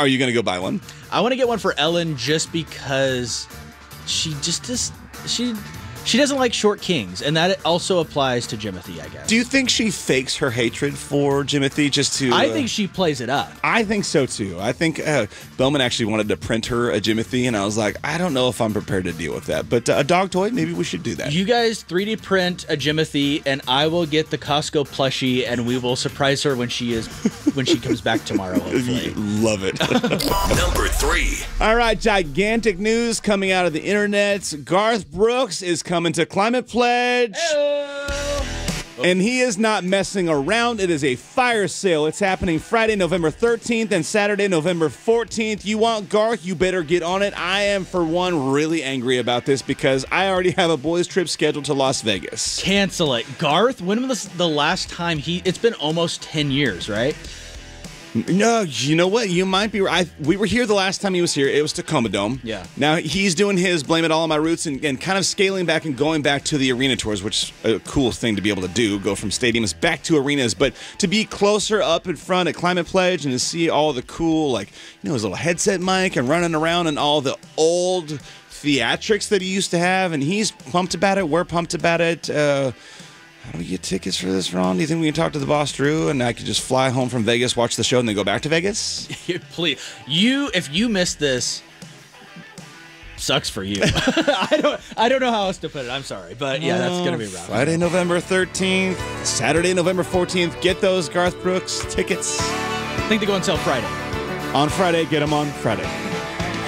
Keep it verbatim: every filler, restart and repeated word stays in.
Are you going to go buy one? I want to get one for Ellen just because she just, just she she doesn't like short kings, and that also applies to Jimothy, I guess. Do you think she fakes her hatred for Jimothy just to... I uh, think she plays it up. I think so, too. I think uh, Bowman actually wanted to print her a Jimothy, and I was like, I don't know if I'm prepared to deal with that. But uh, a dog toy, maybe we should do that. You guys three D print a Jimothy, and I will get the Costco plushie, and we will surprise her when she is when she comes back tomorrow, hopefully. Love it. Number three. All right, gigantic news coming out of the internet. Garth Brooks is coming to Climate Pledge. And he is not messing around. It is a fire sale. It's happening Friday, November thirteenth and Saturday, November fourteenth. You want Garth, you better get on it. I am, for one, really angry about this because I already have a boys' trip scheduled to Las Vegas. Cancel it. Garth, when was the last time he... It's been almost ten years, right? No, you know what? You might be right. We were here the last time he was here. It was Tacoma Dome. Yeah. Now he's doing his Blame It All on My Roots and, and kind of scaling back and going back to the arena tours, which is a cool thing to be able to do, go from stadiums back to arenas. But to be closer up in front at Climate Pledge and to see all the cool, like, you know, his little headset mic and running around and all the old theatrics that he used to have. And he's pumped about it. We're pumped about it. Uh, How do we get tickets for this, Ron? Do you think we can talk to the boss, Drew, and I could just fly home from Vegas, watch the show, and then go back to Vegas? Please, you if you missed this, sucks for you. I don't I don't know how else to put it. I'm sorry, but yeah, that's gonna be rough. Friday, November thirteenth, Saturday, November fourteenth. Get those Garth Brooks tickets I think they go on sale Friday. on Friday. Get them on Friday.